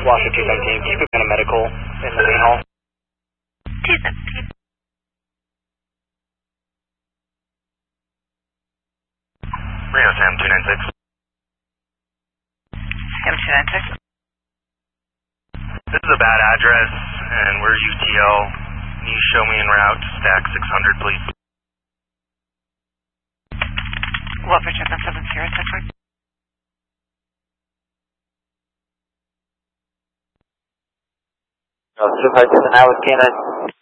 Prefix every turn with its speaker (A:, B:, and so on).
A: Washington 217, keep it in a medical in the main hall.
B: 217.
C: Rio Sam 296.
B: Sam 296.
C: This is a bad address, and we're UTL. Can you show me en route to stack 600, please?
B: What for Chapman 70 Central?
A: Supervisor, now with Canine.